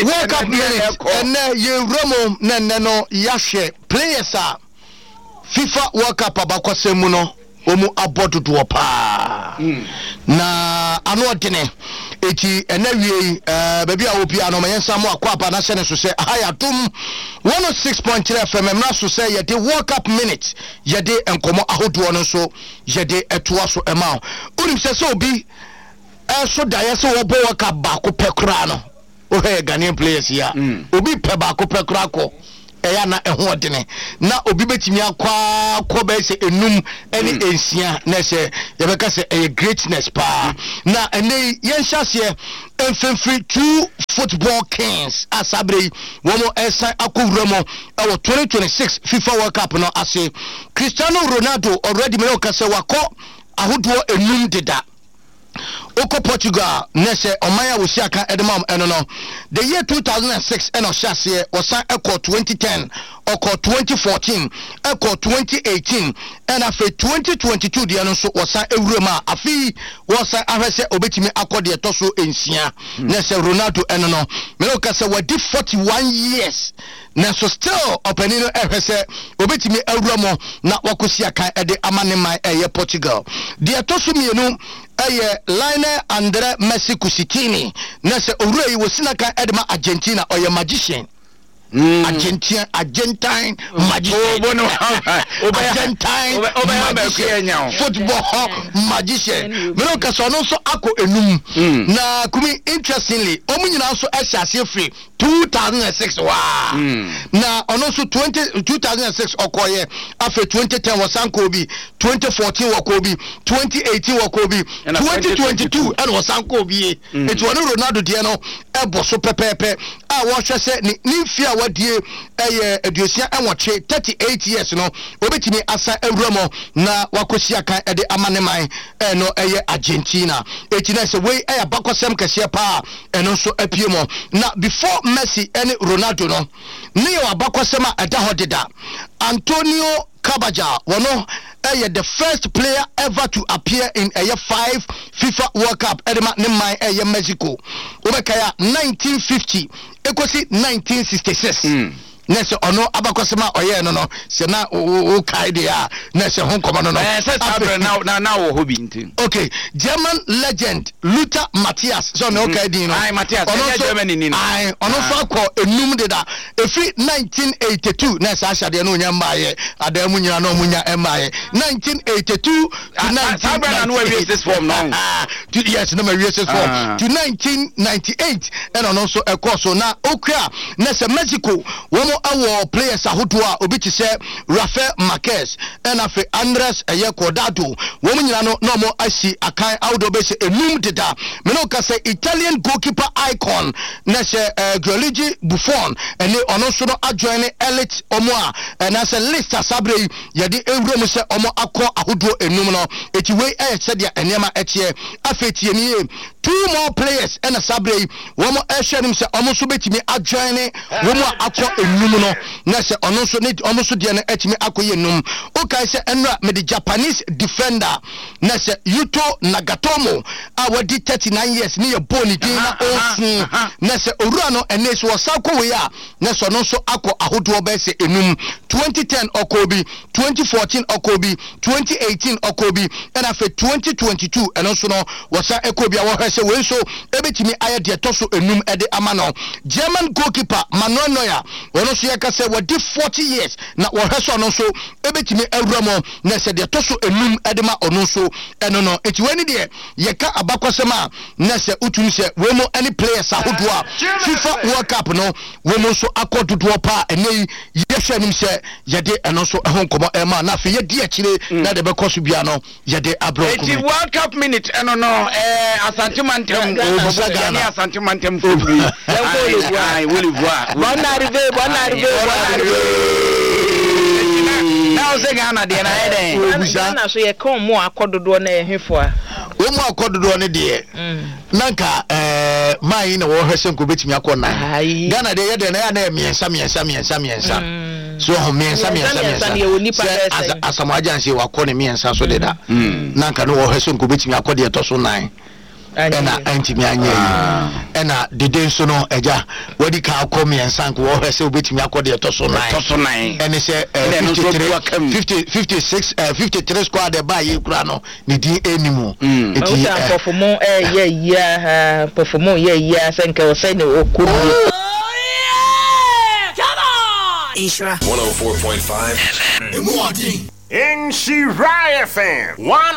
minutes. World Cup minutes. And you Romo no yashe players are FIFA World Cup abakwasemuno omu abodu duopa. Na anodene eti enawie baby a obi ano mayensa mo akwapa na hye ne so se ayatum 106.3 FM na so se ye de World Cup minutes ye de enkomo ahodo no so ye de etoa so ema unim se obi so daye se wo bo World Cup ba ko pekura no o he Ghanaian players ya obi pe ba ko pekura ko eya na eho odene na obi betimi akwa ko be se enum ene ensia na se ye beka se greatness pa na ene yen hyase enfemfri two football kings asabre womo esa akowramo e 2026 FIFA World Cup no ase Cristiano Ronaldo already me o kase wako ahodo enum deda Oko Portugal nese omaya wo siaka edemam eno no the year 2006 eno hyase osan eko 2010 oko 2014 eko 2018 and afi 2022 de no so osan ewurema afi wosan ahwese obetimi akode etoso ensia nese Ronaldo eno no me no kase wadi 41 years Nanso still openino ehwese obetimi awuramo na wakosiaka ede amaneman eye Portugal de etoso mienu eye Lionel Andre Messi Kusitini nese owurei wosinaka edema Argentina oye magician Argentine magician football magician me no kaso no so ako enum na kumi interestingly omunyina so ehyiase free 2006 wa na ono so 2006 okoye afi 2010 wasanko bi 2014 wakobi 2018 wakobi 2022 and wasanko bi it wonu Ronaldo de no ebo so pepepe a wo hwese ni fia wadie eye aduosia enwoche 38 years no obetimi asa awuramo na wakosia kan ede amaneman no eye Argentina etina se we eye bakosem kese pa eno so apiemo na before Messi and Ronaldo no ne abakosem a eda hodeda Antonio Kabaja wono the first player ever to appear in a 5 FIFA World Cup edema ne man Mexico obekaya 1950 ekosi 1966 Nese ono abakosema oye no se na o kaide ya nese honkomo no na wo hobi ntin. Okay, German legend Luther Matthias so no kaide no. Ai Matthias Germany ni no. Ai ono fa ko enum de da efi 1982 nese ashade no nyamba ye adamu nyina no munya emaye 1982 to 1996 form no. Yes, no me form to 1998 and ono so ekoso na okra nese Mexico our players ahodo a obi ti se Rafael Marquez and afi Andres Kodado women no mo asi akan awdo be se enum deda me no ka se Italian goalkeeper icon na se Gianluigi Buffon and ono so no adjoin elite omo a na se list asabre ye de ewuro se omo akọ ahodo enum no eti we se dia enema etie afetie ni two more players and asabre womo ehwenim se omo so betimi adjoin womo akọ enum no na se ono so need omo so de na etimi akoye num o kai se enra me the Japanese defender na se Yuto Nagatomo a wadi 39 years ni ye boni din na osun na se owura no ene so wasako we a na so no so akọ ahodo ba se enum 2010 okobi 2014 okobi 2018 okobi and afa 2022 eno so no wasa ekobi a wo hwese we so ebetimi aye de toso enum ede amano German goalkeeper Manuel Neuer wono so yaka se wadi 40 years na wo hwese no so ebetimi awuramo na se de toso enum ede ma ono so eno no eti wani de yeka abakwasema na se utumi se we mo any players ahodo a FIFA World Cup no we mo so akododo pa ene yehwe nim se yede eno so ehonkomo ema na fe yedi akire na de bekoso bia no yede abro ko eti World Cup minute eno no Asante Mantem Asante Mantem fubi Bon arrivé now say Ghana de na ede Ghana so ye kon mo akododo na ehefo a wo mo akododo ne de nanka mai na wo hwese nko betimi akona Ghana de yede na ya na miensa so ho miensa asamaja nse wakone miensa so de da nanka no wo hwese nko betimi akode to so nan ena antimi anye ena dede nso no eja wadi ka akomi ensank wo hwese obetimi akode etoso 9 ene se 53 squad e ba yi kura no ne di enimu eti performo performo senke o say ne okuru Ishra 104.5 FM. Inshira FM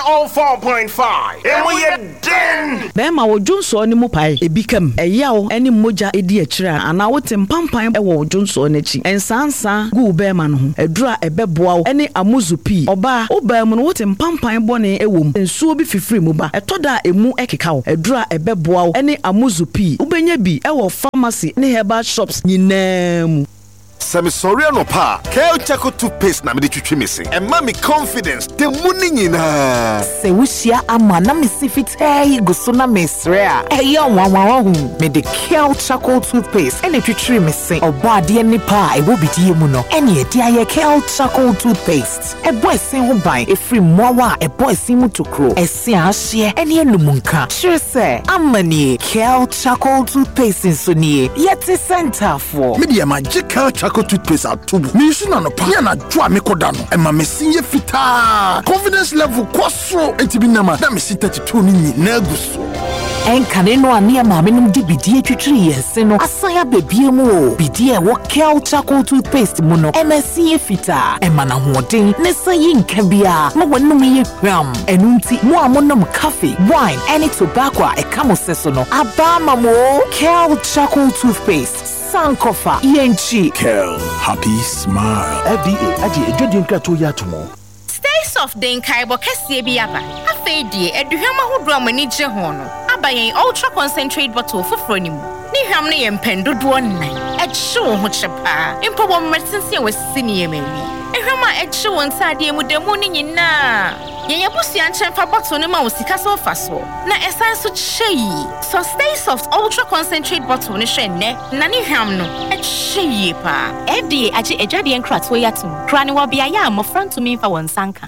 104.5. And we are done. Bema wo Junso ni mu pai ebikam eyawo eni moja edi akira ana wote mpampan e wo Junso n'echi ensansa gu bema no ho edura ebeboa eni amuzupi oba obam no wote mpampan bone ewom ensuo bi fifiri mu ba etoda emu ekekawo edura ebeboa eni amuzupi ubenya bi e wo pharmacy ni herbal shops nyinam. Semi-Soriano Pa, Kel Chaco toothpaste na me de twitwi missing. And mommy confidence, the money nyina. Se wushia ama na me sifit gusuna mesrea. Eya wawahu me de Kel Chaco toothpaste and twitwi missing. Oba de ni pa e wo bidie mu no. Ene e dia Kel Chaco toothpaste. E boy sin ho ban e free mowa e boy sin mu tokro. E si ahye ene enumunka. Sure say amani Kel Chaco toothpaste so nie. Yeti center for. Media magical Chaco toothpaste atubu. Me use na no pa. Ya na dwa me koda no. E ma me sinye fita. Confidence level kwaso entibi na ma. Na me si 32 ni na guso. Enkane no ane ma me num di bidie twitwi yense no. Asaya bebie mu o. Bidie wo Kel Chaco toothpaste mu no. E ma sinye fita. E ma na hoden ne sayi nka bia. Mo wonum ye hwam. Enunti mo amonom coffee, wine, any tobacco e kamo seso no. Aba ma mo Kel Chaco toothpaste. Sankofa yenchi Kel happy smile. FDA aje ejodi nkrato ya tomo. Stay soft den kaibo kese bi aba. Afedi eduhwam ahodo amani je ho no. Abayen ultra concentrate bottle foforo ni mu. Ni hwam ne yempendodo nan. Eche ho chepa. Impo bo medicine wasisi ni yemani. Ehwama eche won sade mu demu ni nyina. Yenya busia nchemfa bottle ne ma osika so faso. Na esan so chei. So stay soft ultra concentrate bottle ne hwe ne. Na ni hwam no eche pa. FDA aje ejade nkrato ya tum. Kra ne wo bia ya amofra ntumi mfa won sanka.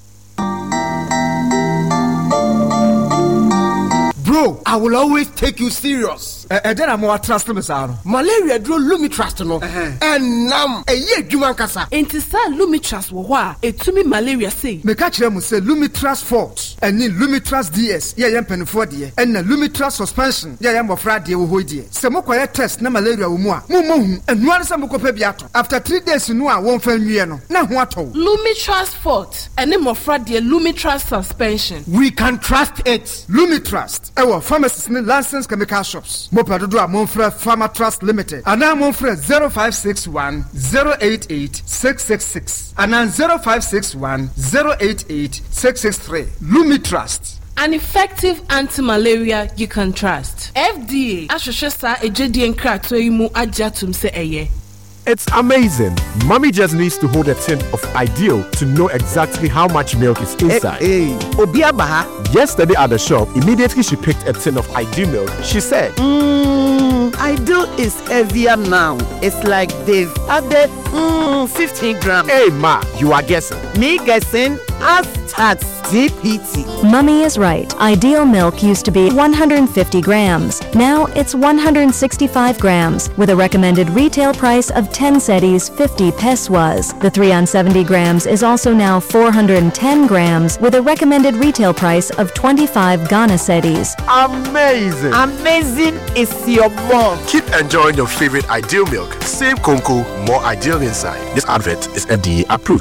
Bro, I will always take you serious. Then I'm more trust me, sir. Malaria draw Lumitrust no. And nam a year juman kasa. Enti sa Lumitrust wo wa etumi malaria say. Me catch them say Lumitrust Forte and ni Lumitrust DS. Yeah, yam penfo de. And na Lumitrust suspension. Yeah, yam ofra de wo hoidie. Se mo kwaya test na malaria wo mu a. Mo hu. And no answer mo kopa biato. After 3 days no a won fan wie no. Na ho ato. Lumitrust Forte and ni ofra de Lumitrust suspension. We can trust it. Lumitrust. Our pharmacists ni licensed chemical shops. Mopadodo a Monfre Pharma Trust Limited. Ana Monfre 0561 088 666. Ana 0561 088 663. Lumitrust. An effective anti-malaria you can trust. FDA. Ashosha ejedi nkrato imu ajatum se eye. It's amazing. Mommy just needs to hold a tin of Ideal to know exactly how much milk is inside. Yesterday at the shop, immediately she picked a tin of Ideal milk. She said, Ideal is heavier now. It's like they've added 15 grams. Hey ma, you are guessing. Me guessing? Hashtag DPT. Mummy is right. Ideal milk used to be 150 grams. Now it's 165 grams with a recommended retail price of 10 cedis 50 pesos. The 3 on 70 grams is also now 410 grams with a recommended retail price of 25 Ghana cedis. Amazing. Amazing is your mom. Keep enjoying your favorite Ideal milk. Same Conco, more Ideal inside. This advert is FDA approved.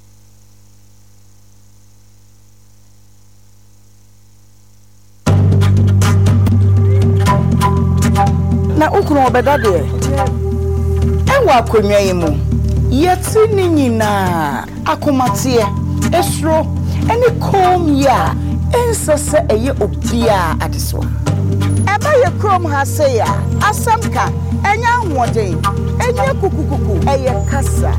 Na ukuru obeda de enwa akonwa yimu yeti ni nyina akomatie esro eni kom ya ensese eye obia adeso eba ye krom ha se ya asamka enya hoden enya kukukuku eye kasa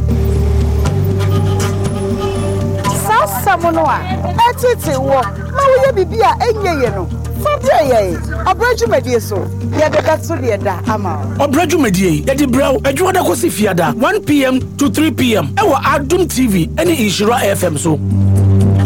sasa mono a etete wo ma wo ye bibia enye ye no Fabreye, Obrajumedie so. Yede gatso de da ama. Obrajumedie, yede braw, adwo da kosi fiada 1 p.m. to 3 p.m. Ewa Adum TV, any Inshira FM so.